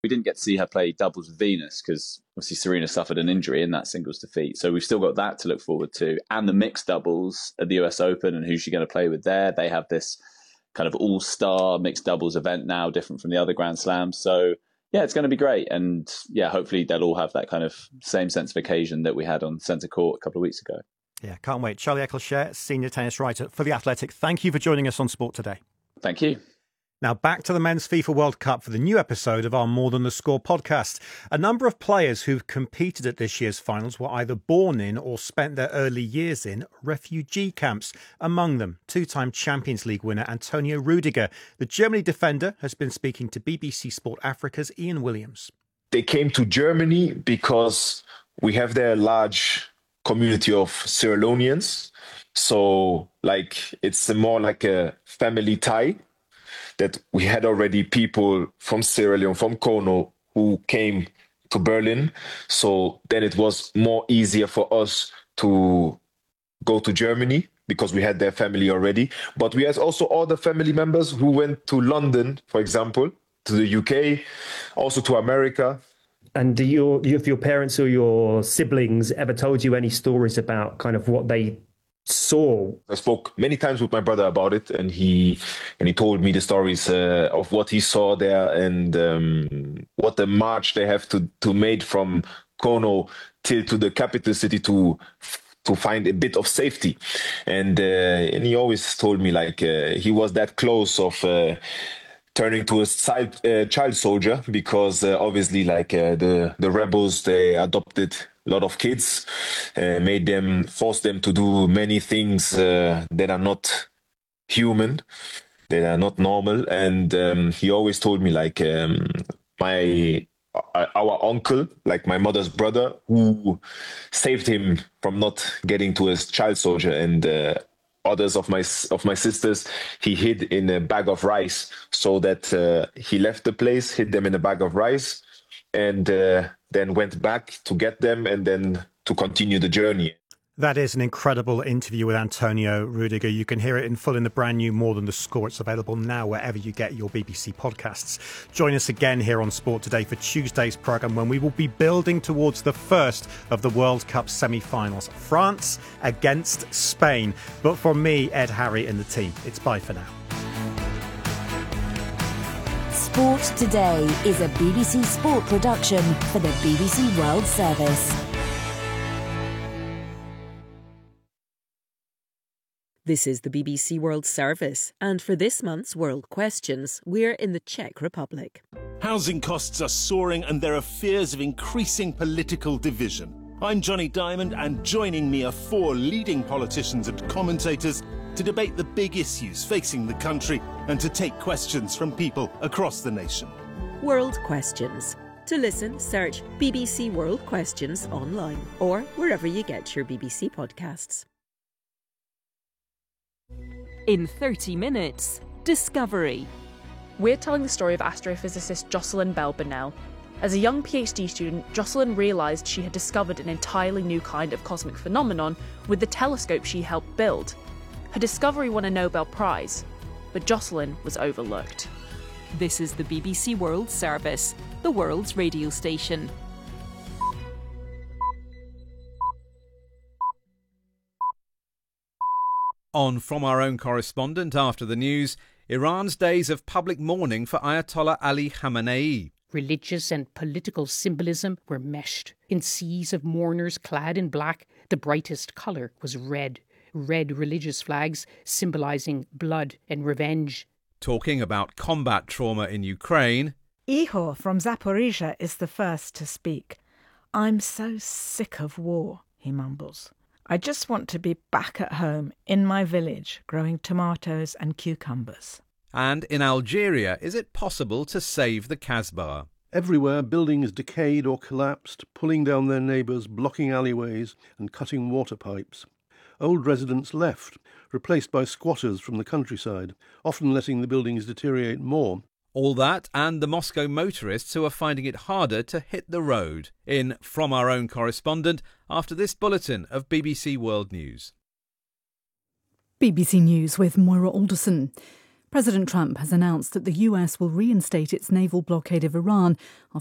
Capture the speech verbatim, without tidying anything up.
We didn't get to see her play doubles with Venus because obviously Serena suffered an injury in that singles defeat. So we've still got that to look forward to. And the mixed doubles at the U S Open and who's she going to play with there. They have this kind of all-star mixed doubles event now, different from the other Grand Slams. So yeah, it's going to be great. And yeah, hopefully they'll all have that kind of same sense of occasion that we had on centre court a couple of weeks ago. Yeah, can't wait. Charlie Eccleshare, senior tennis writer for The Athletic. Thank you for joining us on Sport Today. Thank you. Now back to the Men's FIFA World Cup for the new episode of our More Than the Score podcast. A number of players who've competed at this year's finals were either born in or spent their early years in refugee camps. Among them, two-time Champions League winner Antonio Rudiger. The Germany defender has been speaking to B B C Sport Africa's Ian Williams. They came to Germany because we have there a large community of Sierra Leoneans. So like it's more like a family tie. That we had already people from Sierra Leone, from Kono, who came to Berlin. So then it was more easier for us to go to Germany because we had their family already. But we had also other family members who went to London, for example, to the U K, also to America. And do your, have your parents or your siblings ever told you any stories about kind of what they saw? I spoke many times with my brother about it, and he and he told me the stories uh, of what he saw there and um, what the march they have to to make from Kono till to the capital city to to find a bit of safety. And uh, and he always told me like uh, he was that close of uh, turning to a side, uh, child soldier because uh, obviously like uh, the the rebels, they adopted a lot of kids, uh, made them, forced them to do many things uh, that are not human, that are not normal. And um, he always told me like um, my our uncle, like my mother's brother, who saved him from not getting to a child soldier, and uh, others of my of my sisters, he hid in a bag of rice, so that uh, he left the place, hid them in a bag of rice, and uh, then went back to get them and then to continue the journey. That is an incredible interview with Antonio Rudiger. You can hear it in full in the brand new More Than the Score. It's available now wherever you get your B B C podcasts. Join us again here on Sport Today for Tuesday's programme, when we will be building towards the first of the World Cup semi-finals, France against Spain. But from me, Ed, Harry and the team, it's bye for now. Sport Today is a B B C Sport production for the B B C World Service. This is the B B C World Service, and for this month's World Questions, we're in the Czech Republic. Housing costs are soaring and there are fears of increasing political division. I'm Johnny Diamond, and joining me are four leading politicians and commentators to debate the big issues facing the country and to take questions from people across the nation. World Questions. To listen, search B B C World Questions online or wherever you get your B B C podcasts. In thirty minutes, Discovery. We're telling the story of astrophysicist Jocelyn Bell Burnell. As a young PhD student, Jocelyn realised she had discovered an entirely new kind of cosmic phenomenon with the telescope she helped build. Her discovery won a Nobel Prize, but Jocelyn was overlooked. This is the B B C World Service, the world's radio station. On From Our Own Correspondent after the news, Iran's days of public mourning for Ayatollah Ali Khamenei. Religious and political symbolism were meshed. In seas of mourners clad in black, the brightest colour was red. Red religious flags symbolising blood and revenge. Talking about combat trauma in Ukraine. Ihor from Zaporizhia is the first to speak. I'm so sick of war, he mumbles. I just want to be back at home in my village growing tomatoes and cucumbers. And in Algeria, is it possible to save the Kasbah? Everywhere, buildings decayed or collapsed, pulling down their neighbours, blocking alleyways and cutting water pipes. Old residents left, replaced by squatters from the countryside, often letting the buildings deteriorate more. All that and the Moscow motorists who are finding it harder to hit the road. In From Our Own Correspondent after this bulletin of B B C World News. B B C News with Moira Alderson. President Trump has announced that the U S will reinstate its naval blockade of Iran after